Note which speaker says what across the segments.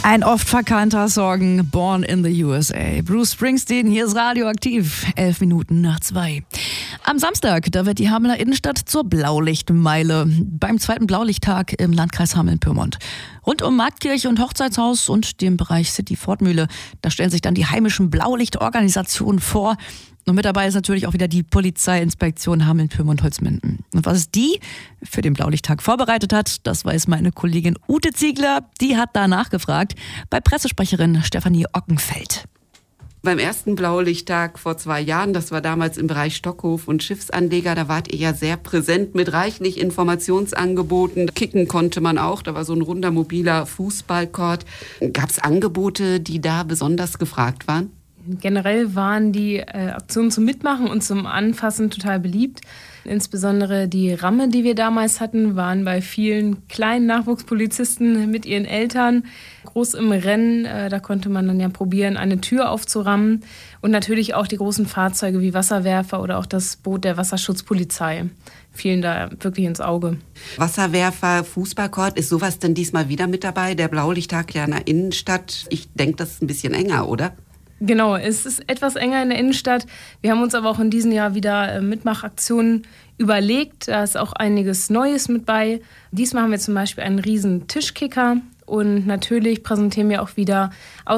Speaker 1: Ein oft verkannter Song, Born in the USA. Bruce Springsteen, hier ist Radioaktiv, 11 Minuten nach 2. Am Samstag, da wird die Hamelner Innenstadt zur Blaulichtmeile. Beim zweiten Blaulichttag im Landkreis Hameln-Pyrmont. Rund um Marktkirche und Hochzeitshaus und dem Bereich City Fortmühle, da stellen sich dann die heimischen Blaulichtorganisationen vor. Und mit dabei ist natürlich auch wieder die Polizeiinspektion Hameln-Pyrmont-Holzminden. Und was die für den Blaulichttag vorbereitet hat, das weiß meine Kollegin Ute Ziegler. Die hat da nachgefragt bei Pressesprecherin Stefanie Ockenfeld.
Speaker 2: Beim ersten Blaulichttag vor 2 Jahren, das war damals im Bereich Stockhof und Schiffsanleger, da wart ihr ja sehr präsent mit reichlich Informationsangeboten. Kicken konnte man auch, da war so ein runder mobiler Fußballcourt. Gab es Angebote, die da besonders gefragt waren?
Speaker 3: Generell waren die Aktionen zum Mitmachen und zum Anfassen total beliebt. Insbesondere die Ramme, die wir damals hatten, waren bei vielen kleinen Nachwuchspolizisten mit ihren Eltern groß im Rennen. Da konnte man dann ja probieren, eine Tür aufzurammen. Und natürlich auch die großen Fahrzeuge wie Wasserwerfer oder auch das Boot der Wasserschutzpolizei fielen da wirklich ins Auge.
Speaker 2: Wasserwerfer, Fußballcourt, ist sowas denn diesmal wieder mit dabei? Der Blaulichttag ja in der Innenstadt. Ich denke, das ist ein bisschen enger, oder?
Speaker 3: Genau, es ist etwas enger in der Innenstadt. Wir haben uns aber auch in diesem Jahr wieder Mitmachaktionen überlegt. Da ist auch einiges Neues mit bei. Diesmal haben wir zum Beispiel einen riesen Tischkicker. Und natürlich präsentieren wir auch wieder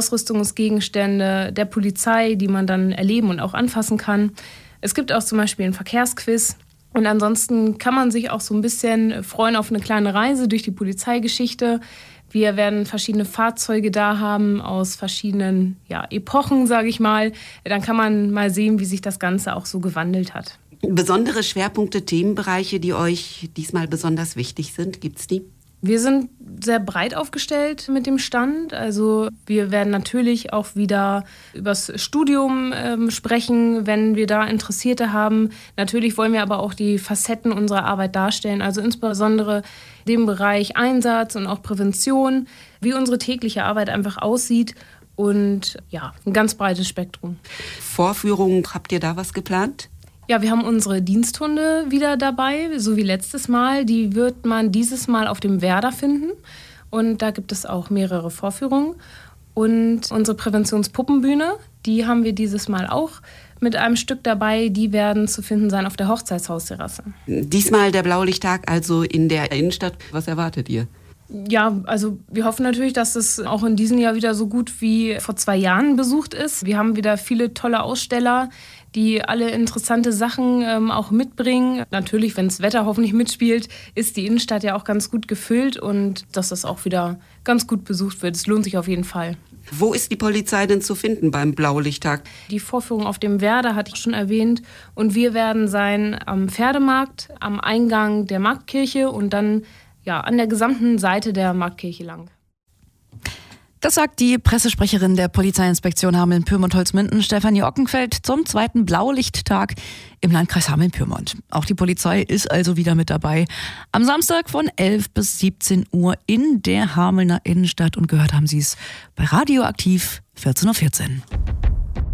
Speaker 3: Ausrüstungsgegenstände der Polizei, die man dann erleben und auch anfassen kann. Es gibt auch zum Beispiel einen Verkehrsquiz. Und ansonsten kann man sich auch so ein bisschen freuen auf eine kleine Reise durch die Polizeigeschichte. Wir werden verschiedene Fahrzeuge da haben aus verschiedenen Epochen, sage ich mal. Dann kann man mal sehen, wie sich das Ganze auch so gewandelt hat.
Speaker 2: Besondere Schwerpunkte, Themenbereiche, die euch diesmal besonders wichtig sind, gibt's die?
Speaker 3: Wir sind sehr breit aufgestellt mit dem Stand. Also wir werden natürlich auch wieder übers Studium sprechen, wenn wir da Interessierte haben. Natürlich wollen wir aber auch die Facetten unserer Arbeit darstellen, also insbesondere den Bereich Einsatz und auch Prävention, wie unsere tägliche Arbeit einfach aussieht und ja, ein ganz breites Spektrum.
Speaker 2: Vorführungen, habt ihr da was geplant?
Speaker 3: Ja, wir haben unsere Diensthunde wieder dabei, so wie letztes Mal. Die wird man dieses Mal auf dem Werder finden. Und da gibt es auch mehrere Vorführungen. Und unsere Präventionspuppenbühne, die haben wir dieses Mal auch mit einem Stück dabei. Die werden zu finden sein auf der Hochzeitshausterrasse.
Speaker 2: Diesmal der Blaulichttag also in der Innenstadt. Was erwartet ihr?
Speaker 3: Ja, also wir hoffen natürlich, dass es auch in diesem Jahr wieder so gut wie vor 2 Jahren besucht ist. Wir haben wieder viele tolle Aussteller, die alle interessante Sachen auch mitbringen. Natürlich, wenn das Wetter hoffentlich mitspielt, ist die Innenstadt ja auch ganz gut gefüllt und dass das auch wieder ganz gut besucht wird. Es lohnt sich auf jeden Fall.
Speaker 2: Wo ist die Polizei denn zu finden beim Blaulichttag?
Speaker 3: Die Vorführung auf dem Werder hatte ich schon erwähnt. Und wir werden sein am Pferdemarkt, am Eingang der Marktkirche und dann an der gesamten Seite der Marktkirche lang.
Speaker 1: Das sagt die Pressesprecherin der Polizeiinspektion Hameln-Pyrmont-Holzminden, Stefanie Ockenfeld, zum zweiten Blaulichttag im Landkreis Hameln-Pyrmont. Auch die Polizei ist also wieder mit dabei. Am Samstag von 11 bis 17 Uhr in der Hamelner Innenstadt. Und gehört haben Sie es bei Radioaktiv 14:14 Uhr.